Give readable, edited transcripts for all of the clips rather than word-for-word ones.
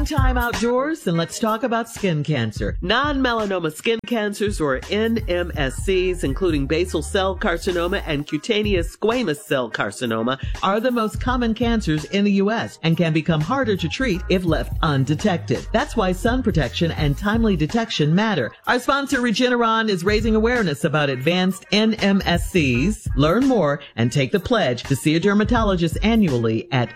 time outdoors, and let's talk about skin cancer. Non-melanoma skin cancers, or NMSCs, including basal cell carcinoma and cutaneous squamous cell carcinoma, are the most common cancers in the U.S. and can become harder to treat if left undetected. That's why sun protection and timely detection matter. Our sponsor, Regeneron, is raising awareness about advanced NMSCs. Learn more and take the pledge to see a dermatologist annually at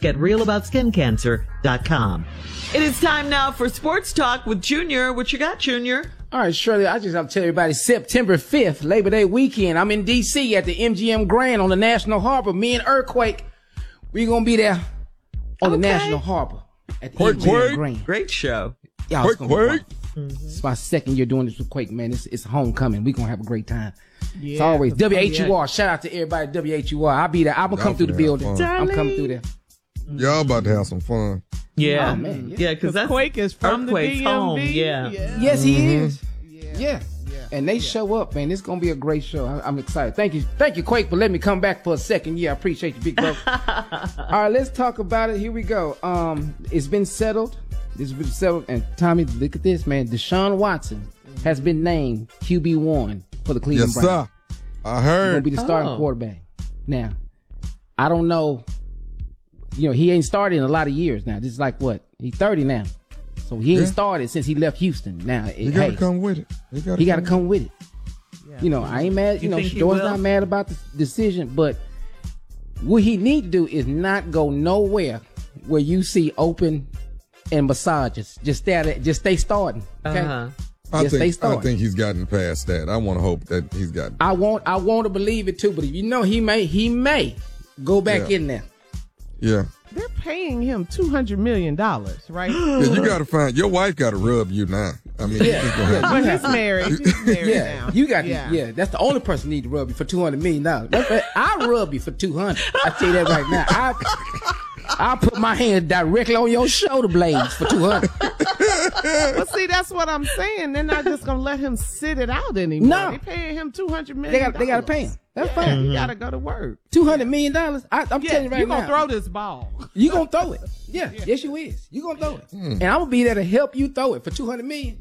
letsgetrealaboutSkinCancer.com. It is time now for Sports Talk with Junior. What you got, Junior? All right, Shirley, I just have to tell everybody, September 5th, Labor Day weekend, I'm in D.C. at the MGM Grand on the National Harbor. Me and Earthquake, we're going to be there on the National Harbor at the MGM Grand. Great show. Yeah, it's my second year doing this with Quake, man. It's homecoming. We're going to have a great time. Yeah, it's always WHUR. Shout out to everybody at WHUR. I'll be there. I'm going to come through the building. I'm coming through there. Y'all about to have some fun. Yeah. Oh, man. Yeah, because that's Quake is from Earthquake's the DMV. home. Yeah. Yes, he is. Yeah. And they show up, man. It's going to be a great show. I'm excited. Thank you, Quake, for letting me come back for a second year. I appreciate you, big bro. All right, let's talk about it. Here we go. It's been settled. And Tommy, look at this, man. Deshaun Watson has been named QB1 for the Cleveland Browns. Yes, sir. I heard. He's going to be the starting quarterback. Now, I don't know. You know, he ain't started in a lot of years now. This is like what? He's 30 now. So he ain't started since he left Houston. Now, he got to come with it. He got to come with it. Yeah. You know, I ain't mad. You know, Shador's not mad about the decision, but what he need to do is not go nowhere where you see open and massages. Just stay starting. Okay. I think he's gotten past that. I want to hope that he's gotten. I want to believe it too, but if you know he may go back in there. Yeah. They're paying him $200 million, right? Yeah, you got to find your wife. Got to rub you now. I mean, but he's married. He's married now. You got to. That's the only person need to rub you for $200 million. I'll rub you for $200. I tell you that right now. I'll put my hand directly on your shoulder blades for $200. Well, see, that's what I'm saying. They're not just gonna let him sit it out anymore. No, they're paying him $200 million. They got to pay him. That's fine. He got to go to work. $200 million. I'm telling you right now. You're gonna throw this ball. You gonna throw it? Yeah. Yes, you is. You gonna throw it, and I'm gonna be there to help you throw it for $200 million.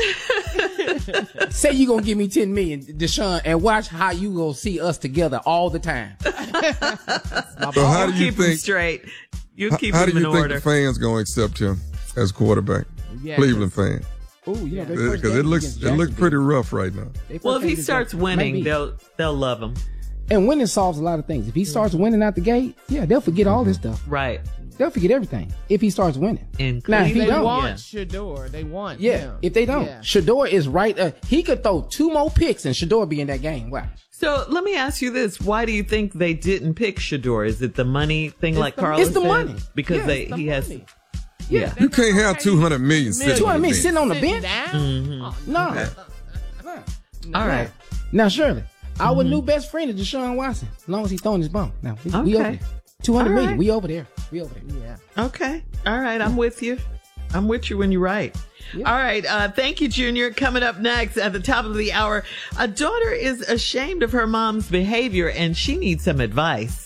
Say you gonna give me $10 million, Deshaun, and watch how you gonna see us together all the time. So how do you keep him straight? You keep how him in order. How do you think the fans gonna accept him as quarterback? Cleveland fan. Oh, yeah, because it looks pretty rough right now. Well, if he starts winning, they'll love him. And winning solves a lot of things. If he starts winning out the gate, they'll forget all this stuff. Right. They'll forget everything if he starts winning. Now, if they want Shador. They want him. If they don't, Shador is right. He could throw 2 more picks and Shador be in that game. Watch. So let me ask you this: why do you think they didn't pick Shador? Is it the money thing, like Carlos said? It's the money because he has. Yeah, you can't have $200 million sitting on the bench. Mm-hmm. No. Okay. All right. Now, Shirley, our new best friend is Deshaun Watson. As long as he's throwing his bone. Now we over there. $200 million. We over there. Yeah. Okay. All right. I'm with you. I'm with you when you're right. Yeah. All right. Thank you, Junior. Coming up next at the top of the hour, a daughter is ashamed of her mom's behavior and she needs some advice.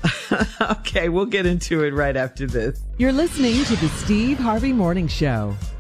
Okay, we'll get into it right after this. You're listening to the Steve Harvey Morning Show.